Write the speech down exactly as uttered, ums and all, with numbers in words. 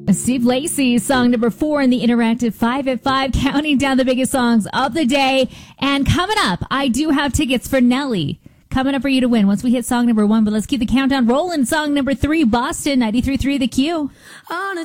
Steve Lacy, song number four in the interactive five at five, counting down the biggest songs of the day. And coming up, I do have tickets for Nelly coming up for you to win once we hit song number one. But let's keep the countdown rolling. Song number three, Boston, ninety-three point three The Q.